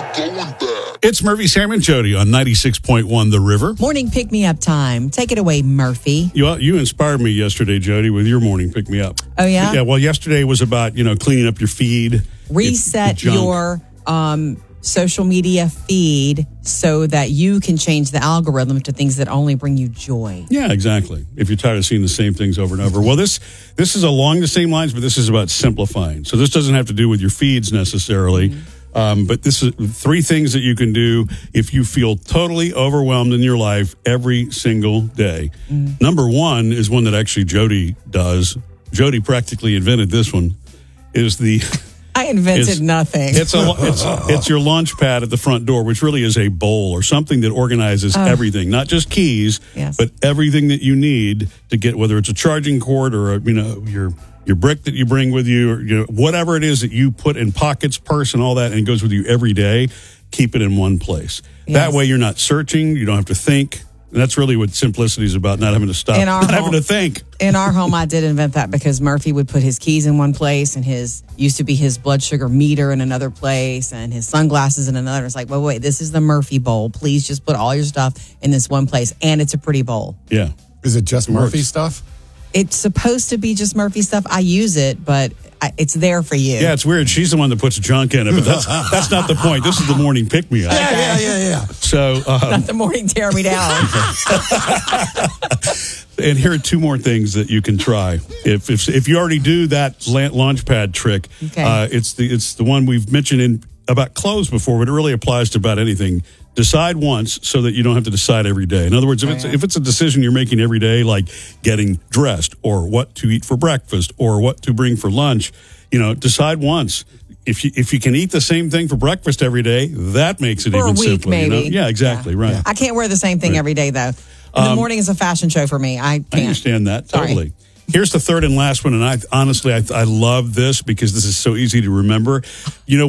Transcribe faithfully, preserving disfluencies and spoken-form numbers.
going back. It's Murphy, Sam, and Jody on ninety-six point one The River. Morning pick-me-up time. Take it away, Murphy. You you inspired me yesterday, Jody, with your morning pick-me-up. Oh, yeah? Yeah, well, yesterday was about, you know, cleaning up your feed. Reset your, your um, social media feed so that you can change the algorithm to things that only bring you joy. Yeah, exactly. If you're tired of seeing the same things over and over. Well, this this is along the same lines, but this is about simplifying. So this doesn't have to do with your feeds necessarily. Mm-hmm. Um, but this is three things that you can do if you feel totally overwhelmed in your life every single day. Mm. Number one is one that actually Jody does. Jody practically invented this one. Is the I invented it's, nothing. It's a it's it's your launch pad at the front door, which really is a bowl or something that organizes uh, everything, not just keys, yes. but everything that you need to get, whether it's a charging cord or a, you know your. your brick that you bring with you, or you know, whatever it is that you put in pockets, purse, and all that, and it goes with you every day, keep it in one place. Yes. That way you're not searching, you don't have to think. And that's really what simplicity is about, not having to stop, not home, having to think. In our home, I did invent that because Murphy would put his keys in one place, and his used to be his blood sugar meter in another place, and his sunglasses in another. It's like, wait, wait, this is the Murphy bowl. Please just put all your stuff in this one place, and it's a pretty bowl. Yeah. Is it just it Murphy stuff? It's supposed to be just Murphy stuff. I use it, but I, it's there for you. Yeah, it's weird. She's the one that puts junk in it, but that's that's not the point. This is the morning pick-me-up. Yeah, yeah, yeah, yeah. So, um, not the morning tear me down. And here are two more things that you can try. If if, if you already do that launch pad trick, okay. uh, it's the it's the one we've mentioned in about clothes before, but it really applies to about anything. Decide once so that you don't have to decide every day. In other words, if it's if it's a decision you're making every day, like getting dressed or what to eat for breakfast or what to bring for lunch, you know, decide once. If you if you can eat the same thing for breakfast every day, that makes it for even a week, simpler. maybe. You know? Yeah, exactly. Yeah. Right. Yeah. I can't wear the same thing right. every day, though. In the um, morning is a fashion show for me. I can't. I understand that Sorry. totally. Here's the third and last one, and I honestly I, I love this because this is so easy to remember. You know.